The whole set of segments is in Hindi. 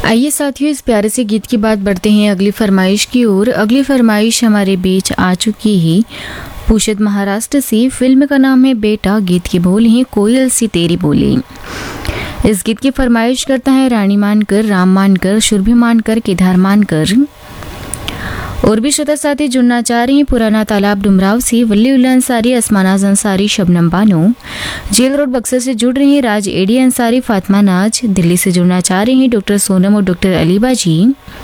आइए साथियों, इस प्यारे से गीत की बात बढ़ते हैं अगली फरमाइश की ओर। अगली फरमाइश हमारे बीच आ चुकी है पूषद महाराष्ट्र से। फिल्म का नाम है बेटा, गीत के बोल हैं कोयल सी तेरी बोली। इस गीत की फरमाइश करता है रानी मानकर, राम मानकर, शुरभी मानकर, केदार मानकर। और भी श्रोता साथी जुड़ना चाह रहे हैं पुराना तालाब डुमराव से वल्ली उल्ला अंसारी, असमानाज अंसारी, शबनम बानो। जेल रोड बक्सर से जुड़ रहे हैं राज एडी अंसारी, फातिमा नाज। दिल्ली से जुड़ना चाह रहे हैं डॉक्टर सोनम और डॉक्टर अलीबा जी।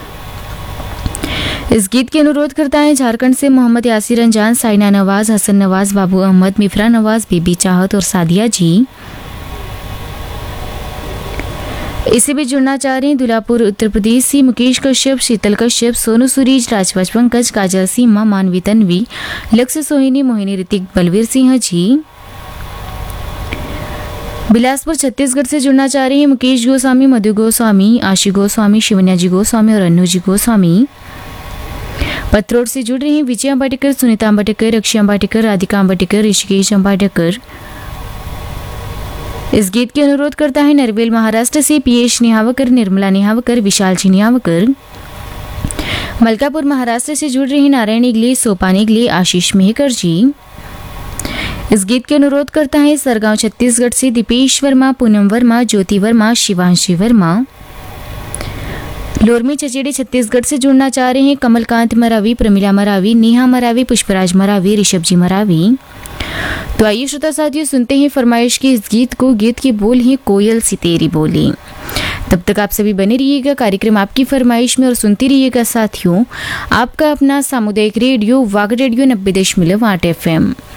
इस गीत के अनुरोध करता है झारखंड से मोहम्मद यासिर अंजान, साइना नवाज, हसन नवाज, बाबू अहमद, मिफ्रा नवाज, बीबी चाहत और सादिया जी। इसे भी जुड़ना चाह रहे हैं दुलापुर उत्तर प्रदेश से मुकेश कश्यप, शीतल कश्यप, सोनू सुरीज, राजवंश पंकज, काजल सीमा, मानवी तन्वी, लक्ष्य सोहिनी, मोहिनी ऋतिक, बलवीर सिंह जी। बिलासपुर छत्तीसगढ़ से जुड़ना चाह रहे हैं मुकेश गोस्वामी, मधु गोस्वामी, आशी गोस्वामी, शिवन्या जी गोस्वामी और अन्नू जी गोस्वामी। पत्रोड से जुड़ रहे हैं विजय अंबाटेकर, सुनीता अंबाटेकर, अक्षय अंबाटेकर, राधिका अंबाटेकर, ऋषिकेश अंबाटेकर। इस गीत के अनुरोध करता है नरवेल महाराष्ट्र से पीएश निहावकर, निर्मला निहावकर, विशाल जी निहावकर। मलकापुर महाराष्ट्र से जुड़ रहे हैं नारायण इगले, सोपान इगले, आशीष मेहकर जी। इस गीत के अनुरोध करता है सरगांव छत्तीसगढ़ से दीपेश वर्मा, पूनम वर्मा, ज्योति वर्मा, शिवांशी वर्मा। लोरमी चचेड़ी छत्तीसगढ़ से जुड़ना चाह रहे हैं कमलकांत मरावी, प्रमिला मरावी, नेहा मरावी, पुष्पराज मरावी, ऋषभ जी मरावी। तो आइए श्रोता साथियों, सुनते हैं फरमाइश के इस गीत को। गीत के बोल हैं कोयल सी तेरी बोली। तब तक आप सभी बने रहिएगा कार्यक्रम आपकी फरमाइश में और सुनते रहिएगा साथियों आपका अपना सामुदायिक रेडियो वाग रेडियो 90.8 FM।